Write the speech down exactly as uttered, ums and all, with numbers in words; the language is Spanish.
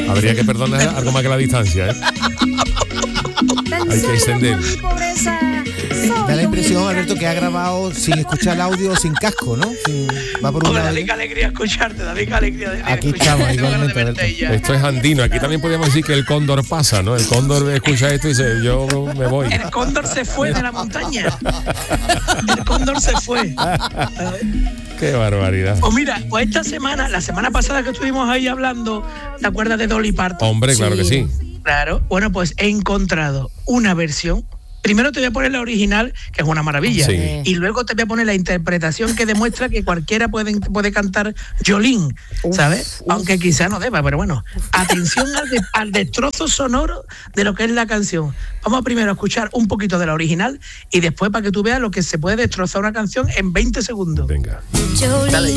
Habría que perdonar algo más que la distancia, ¿eh? Hay que extender. Da la impresión, Alberto, que ha grabado sin escuchar el audio, sin casco, ¿no? Sin, va por un Hombre, lado. David, qué alegría escucharte, David, qué alegría de Aquí escucharte. estamos, igualmente, Alberto. Esto es andino. Aquí también podríamos decir que el cóndor pasa, ¿no? El cóndor escucha esto y dice, yo me voy. El cóndor se fue de la montaña. El cóndor se fue. Qué barbaridad. Pues mira, pues esta semana, la semana pasada que estuvimos ahí hablando, ¿te acuerdas de Dolly Parton? Hombre, claro que sí. Claro. Bueno, pues he encontrado una versión. Primero te voy a poner la original, que es una maravilla, Sí. y luego te voy a poner la interpretación que demuestra que cualquiera puede, puede cantar Jolene, ¿sabes? Uf, Aunque quizá no deba, pero bueno. Atención al, de, al destrozo sonoro de lo que es la canción. Vamos primero a escuchar un poquito de la original y después para que tú veas lo que se puede destrozar una canción en veinte segundos. Venga. Dale.